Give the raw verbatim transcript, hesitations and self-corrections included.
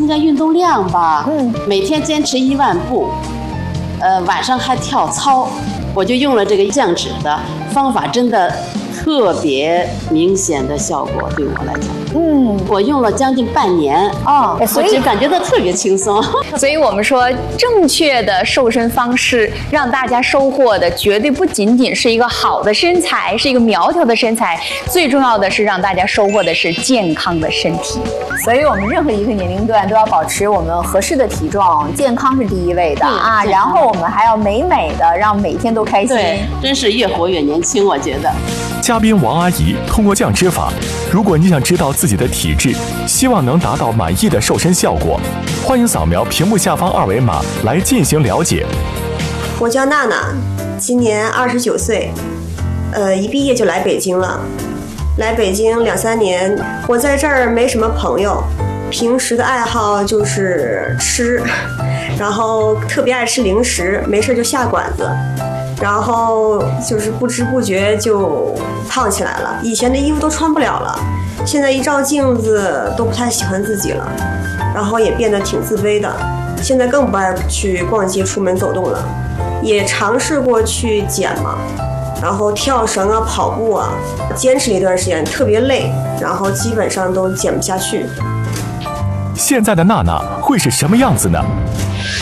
加运动量吧，嗯，每天坚持一万步，呃，晚上还跳操，我就用了这个降脂的方法，真的特别明显的效果，对我来讲，嗯，我用了将近半年哦， 所以感觉到特别轻松。 所以我们说，正确的瘦身方式，让大家收获的绝对不仅仅是一个好的身材，是一个苗条的身材，最重要的是让大家收获的是健康的身体。 所以我们任何一个年龄段都要保持我们合适的体重，健康是第一位的啊。然后我们还要美美的，让每天都开心。 对，真是越活越年轻，我觉得。 嘉宾王阿姨通过降脂法，如果你想知道自己的体质，希望能达到满意的瘦身效果，欢迎扫描屏幕下方二维码来进行了解。 我叫娜娜，今年二十九岁，呃，一毕业就来北京了。来北京两三年，我在这儿没什么朋友，平时的爱好就是吃，然后特别爱吃零食，没事就下馆子。然后就是不知不觉就胖起来了，以前的衣服都穿不了了，现在一照镜子都不太喜欢自己了，然后也变得挺自卑的，现在更不爱去逛街出门走动了，也尝试过去减嘛，然后跳绳啊跑步啊，坚持了一段时间特别累，然后基本上都减不下去。 现在的娜娜会是什么样子呢？